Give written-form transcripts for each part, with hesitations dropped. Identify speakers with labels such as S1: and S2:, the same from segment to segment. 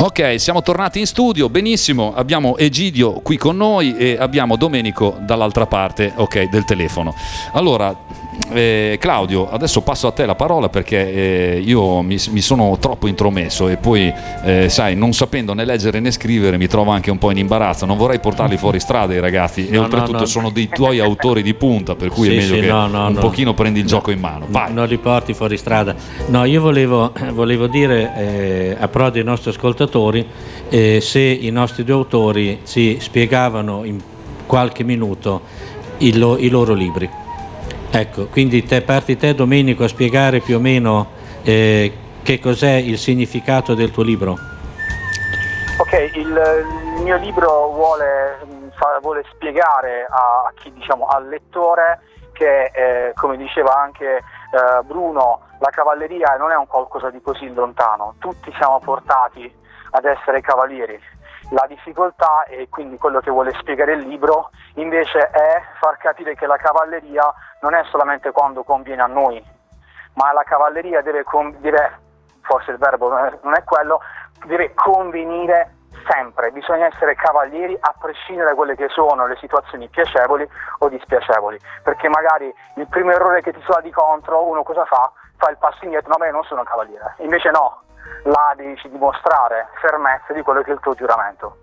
S1: Ok, siamo tornati in studio, benissimo, abbiamo Egidio qui con noi e abbiamo Domenico dall'altra parte, ok, del telefono. Allora, Claudio, adesso passo a te la parola perché io mi sono troppo intromesso e poi, sai, non sapendo né leggere né scrivere mi trovo anche un po' in imbarazzo, non vorrei portarli fuori strada i ragazzi e oltretutto sono dei tuoi autori di punta, per cui è meglio che un pochino prendi il gioco in mano. Vai.
S2: Non li porti fuori strada. No, io volevo dire a pro dei nostri ascoltatori se i nostri due autori ci spiegavano in qualche minuto i loro libri. Ecco, quindi parti te Domenico a spiegare più o meno che cos'è il significato del tuo libro.
S3: Ok, il mio libro vuole spiegare a chi, diciamo, al lettore che come diceva anche Bruno, la cavalleria non è un qualcosa di così lontano, tutti siamo portati ad essere cavalieri. La difficoltà, e quindi quello che vuole spiegare il libro, invece è far capire che la cavalleria non è solamente quando conviene a noi, ma la cavalleria deve forse il verbo non è quello, deve convenire sempre, bisogna essere cavalieri a prescindere da quelle che sono le situazioni piacevoli o dispiacevoli, perché magari il primo errore che ti suona di contro, uno cosa fa? Fa il passo indietro, no, ma io non sono cavaliere, invece no. Là devi dimostrare fermezza di quello che è il tuo giuramento.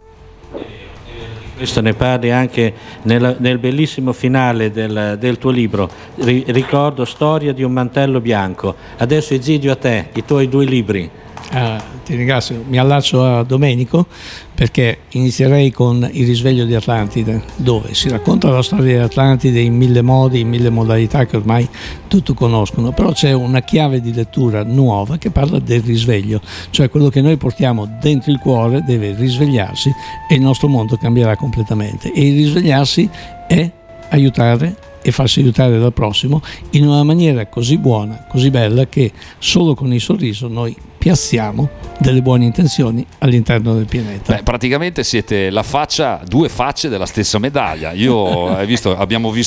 S2: Questo ne parli anche nel bellissimo finale del tuo libro. Ricordo Storia di un mantello bianco. Adesso Egidio, a te, i tuoi due libri.
S4: Ti ringrazio, mi allaccio a Domenico perché inizierei con Il risveglio di Atlantide, dove si racconta la storia di Atlantide in mille modi, in mille modalità che ormai tutti conoscono, però c'è una chiave di lettura nuova che parla del risveglio, cioè quello che noi portiamo dentro il cuore deve risvegliarsi e il nostro mondo cambierà completamente, e il risvegliarsi è aiutare e farsi aiutare dal prossimo in una maniera così buona, così bella, che solo con il sorriso noi piazziamo delle buone intenzioni all'interno del pianeta.
S1: Praticamente siete due facce della stessa medaglia. Abbiamo visto